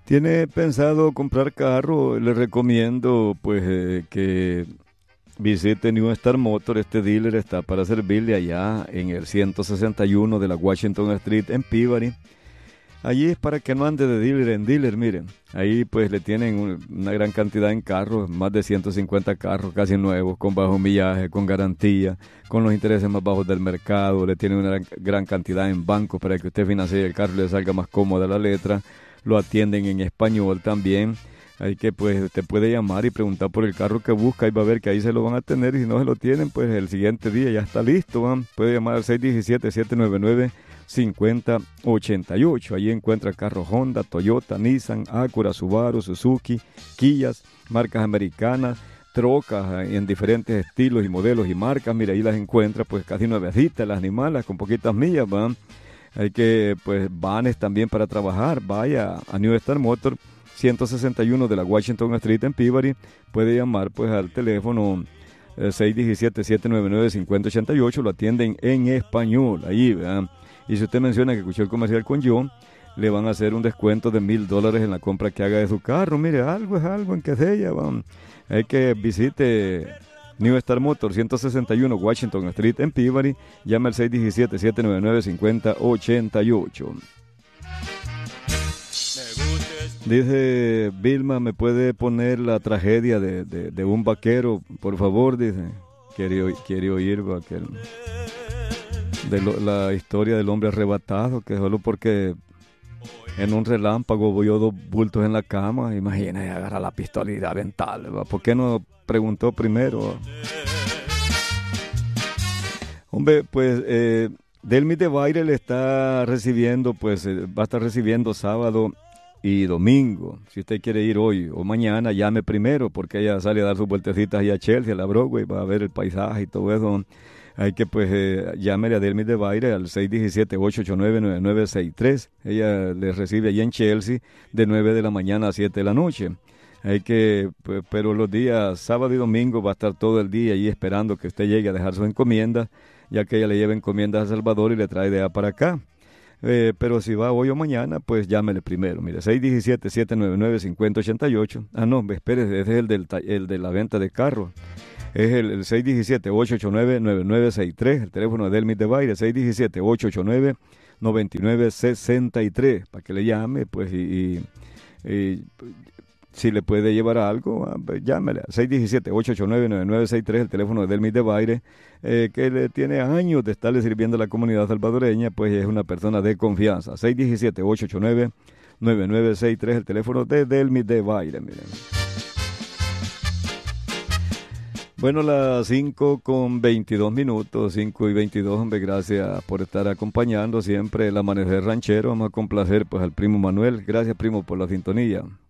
¿Tiene pensado comprar carro? Le recomiendo pues que visite New Star Motor. Este dealer está para servirle allá en el 161 de la Washington Street en Peabody. Allí es para que no ande de dealer en dealer, miren. Ahí pues le tienen una gran cantidad en carros, más de 150 carros casi nuevos, con bajo millaje, con garantía, con los intereses más bajos del mercado. Le tienen una gran cantidad en bancos para que usted financie el carro y le salga más cómoda la letra. Lo atienden en español también. Ahí que pues usted puede llamar y preguntar por el carro que busca y va a ver que ahí se lo van a tener, y si no se lo tienen pues el siguiente día ya está listo, ¿va? Puede llamar al 617-799-5088. Ahí encuentra carros Honda, Toyota, Nissan, Acura, Subaru, Suzuki, Kias, marcas americanas, trocas en diferentes estilos y modelos y marcas. Mira, ahí las encuentra pues casi nuevecitas, las animalas con poquitas millas, ¿va? Hay que pues vanes también para trabajar. Vaya a New Star Motor, 161 de la Washington Street en Peabody. Puede llamar pues al teléfono 617-799-5088. Lo atienden en español ahí, ¿verdad? Y si usted menciona que escuchó el comercial con yo, le van a hacer un descuento de $1,000 en la compra que haga de su carro. Mire, algo es algo en que sea, ¿va? Hay que visite New Star Motor, 161 Washington Street en Peabody. Llama al 617-799-5088. Dice Vilma, ¿me puede poner la tragedia de un vaquero, por favor? Dice, quiere oír vaquero. La historia del hombre arrebatado, que solo porque en un relámpago vio dos bultos en la cama, imagina, y agarra la pistola y aventarle. ¿Por qué no preguntó primero? Hombre, pues Delmi de Baile le está recibiendo, pues va a estar recibiendo sábado y domingo. Si usted quiere ir hoy o mañana, llame primero, porque ella sale a dar sus vueltecitas allá a Chelsea, a la Broadway, va a ver el paisaje y todo eso. Hay que pues llámele a Delmi de Baile al 617-889-9963. Ella le recibe allá en Chelsea de 9 de la mañana a 7 de la noche. Hay que, pues, pero los días sábado y domingo va a estar todo el día ahí esperando que usted llegue a dejar sus encomiendas, ya que ella le lleva encomiendas a Salvador y le trae de allá para acá. Pero si va hoy o mañana, pues llámele primero. Mire, 617-799-5088. Ah, no, espérese, ese es el de la venta de carros. Es el 617-889-9963, el teléfono de Delmi de Baile, 617-889-9963, para que le llame, pues, y si le puede llevar algo, llámele, 617-889-9963, el teléfono de Delmi de Baile, que le tiene años de estarle sirviendo a la comunidad salvadoreña, pues es una persona de confianza. 617-889-9963, el teléfono de Delmi de Baile, miren. Bueno, las 5:22, 5:22, hombre, gracias por estar acompañando siempre el Amanecer Ranchero. Vamos a complacer pues al primo Manuel. Gracias, primo, por la sintonía.